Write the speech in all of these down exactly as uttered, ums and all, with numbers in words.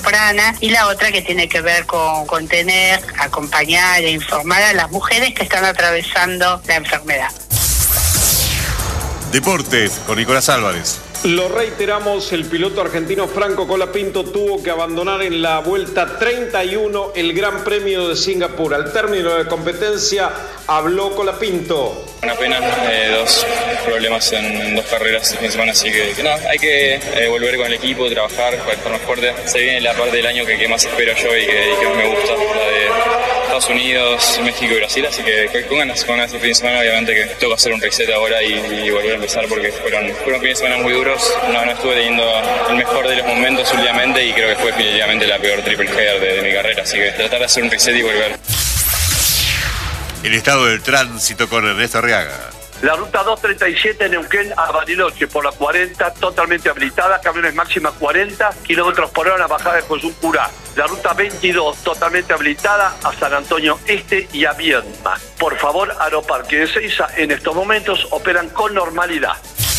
temprana, y la otra que tiene que ver con contener, acompañar e informar a las mujeres que están atravesando la enfermedad. Deportes con Nicolás Álvarez. Lo reiteramos, el piloto argentino Franco Colapinto tuvo que abandonar en la vuelta treinta y uno el Gran Premio de Singapur. Al término de la competencia habló Colapinto. Una pena, eh, dos problemas en, en dos carreras este fin de semana, así que, que no, hay que eh, volver con el equipo, trabajar, estar más fuerte. Se viene la parte del año que, que más espero yo y que, y que más me gusta, la de Estados Unidos, México y Brasil, así que con ganas, con ganas este fin de semana. Obviamente que tengo que hacer un reset ahora y, y volver a empezar porque fueron, fueron fines de semana muy duros. No, no estuve teniendo el mejor de los momentos últimamente y creo que fue definitivamente la peor triple header de, de mi carrera, así que tratar de hacer un reset y volver. El estado del tránsito con Ernesto Arriaga. La ruta doscientos treinta y siete Neuquén a Bariloche por la cuarenta totalmente habilitada, camiones máxima cuarenta kilómetros por hora, bajada de Curá. La ruta veintidós totalmente habilitada a San Antonio Este y a Viedma. Por favor, Aeroparque de Ezeiza en estos momentos operan con normalidad.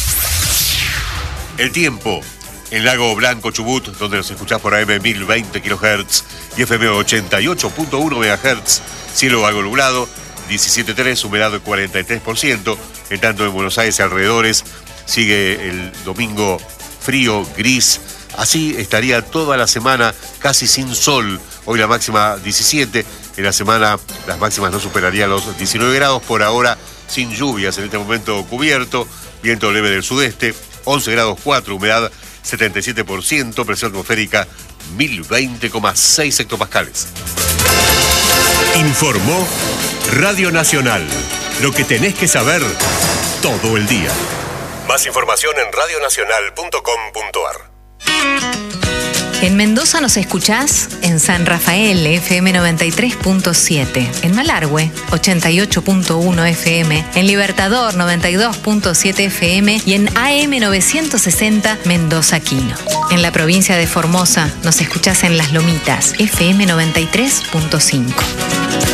El tiempo. En Lago Blanco, Chubut, donde nos escuchás por A M mil veinte kilohertz y F M ochenta y ocho punto uno megahertz, cielo algo nublado, diecisiete punto tres, humedad cuarenta y tres por ciento. En tanto en Buenos Aires y alrededores sigue el domingo frío, gris. Así estaría toda la semana casi sin sol. Hoy la máxima diecisiete, en la semana las máximas no superarían los diecinueve grados. Por ahora sin lluvias, en este momento cubierto, viento leve del sudeste, once grados cuatro, humedad setenta y siete por ciento, presión atmosférica mil veinte coma seis hectopascales. Informó Radio Nacional. Lo que tenés que saber todo el día. Más información en radio nacional punto com punto a r. En Mendoza nos escuchás en San Rafael, F M noventa y tres punto siete. En Malargüe, ochenta y ocho punto uno F M. En Libertador, noventa y dos punto siete F M. Y en A M novecientos sesenta, Mendoza Quino. En la provincia de Formosa nos escuchás en Las Lomitas, F M noventa y tres punto cinco.